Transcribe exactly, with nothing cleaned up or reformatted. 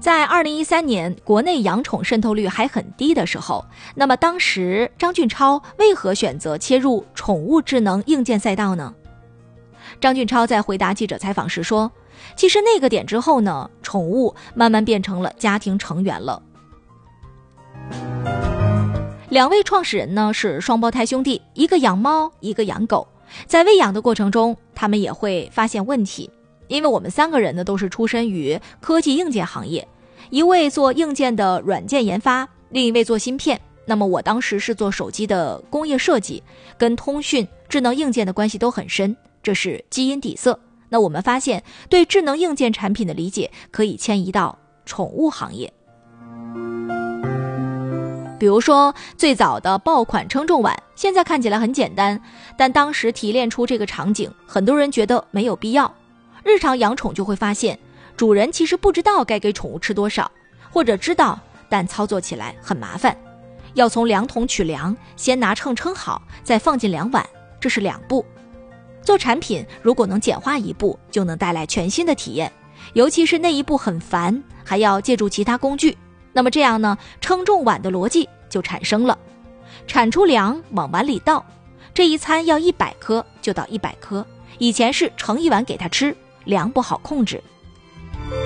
在二零一三年国内养宠渗透率还很低的时候，那么当时张俊超为何选择切入宠物智能硬件赛道呢？张俊超在回答记者采访时说，其实那个点之后呢，宠物慢慢变成了家庭成员了。两位创始人呢是双胞胎兄弟，一个养猫，一个养狗。在喂养的过程中，他们也会发现问题，因为我们三个人呢都是出身于科技硬件行业，一位做硬件的软件研发，另一位做芯片。那么我当时是做手机的工业设计，跟通讯、智能硬件的关系都很深，这是基因底色。那我们发现，对智能硬件产品的理解可以迁移到宠物行业。比如说最早的爆款称重碗，现在看起来很简单，但当时提炼出这个场景，很多人觉得没有必要。日常养宠就会发现，主人其实不知道该给宠物吃多少，或者知道但操作起来很麻烦，要从量筒取量，先拿秤称好，再放进两碗，这是两步。做产品如果能简化一步，就能带来全新的体验，尤其是那一步很烦，还要借助其他工具，那么这样呢，称重碗的逻辑就产生了。产出粮往碗里倒，这一餐要一百颗就倒一百颗，以前是盛一碗给他吃，粮不好控制。